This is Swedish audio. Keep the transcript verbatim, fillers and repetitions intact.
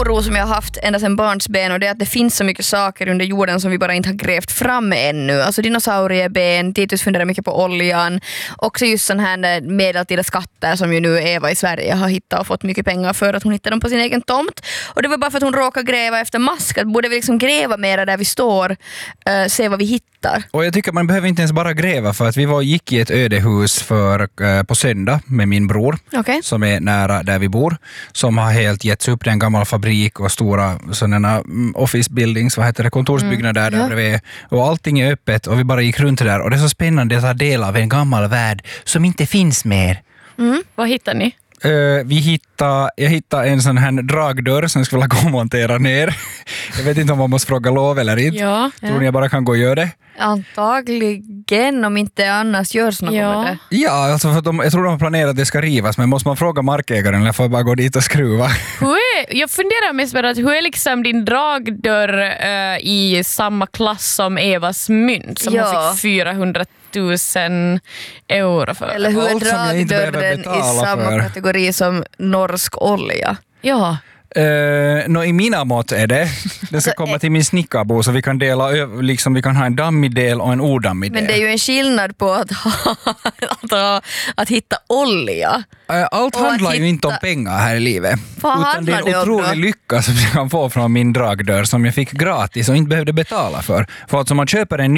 oro som jag har haft ända sedan barnsben, och det är att det finns så mycket saker under jorden som vi bara inte har grävt fram ännu. Alltså dinosaurieben, Titus funderar mycket på oljan, också just sån här medeltida skatter som ju nu Eva i Sverige har hittat och fått mycket pengar för att hon hittade dem på sin egen tomt. Och det var bara för att hon råkade gräva efter mask. Att borde vi liksom gräva mera där vi står, uh, se vad vi hittar. Och jag tycker man behöver inte ens bara gräva, för att vi var gick i ett ödehus för, uh, på söndag med min bror, okay. som är nära där vi bor, som har helt getts upp. Det är en gammal fabrik och stora sådana office buildings, vad heter det, kontorsbyggnader mm. där bredvid. Och allting är öppet och vi bara gick runt där. Och det är så spännande att ta del av en gammal värld som inte finns mer. Mm. Vad hittar ni? Uh, vi hittade, jag hittade en sån här dragdörr som jag skulle gå och montera ner. Jag vet inte om man måste fråga lov eller inte. Ja, Tror ja. ni jag bara kan gå och göra det? Antagligen, om inte annars görs något ja. med det. Ja, alltså för de, jag tror de har planerat att det ska rivas, men måste man fråga markägaren eller får jag bara gå dit och skruva? Hur är, jag funderar mest på att hur är liksom din dragdörr uh, i samma klass som Evas mynt som ja. hon fick fyrahundratusen euro för? Eller hur är Allt som jag inte behöver dragdörren i betala samma för. kategori som norsk olja? Ja. Uh, no, i mina mått är det. Det ska komma till min snickarbo så vi kan dela över, liksom vi kan ha en dammig del och en odammig del. Men det är ju en skillnad på att, ha, att, ha, att hitta olja. Uh, allt och handlar hitta... ju inte om pengar här i livet. Vad utan det är handlar en det om otrolig då? lycka som jag kan få från min dragdörr som jag fick gratis och inte behövde betala för. För att om man köper en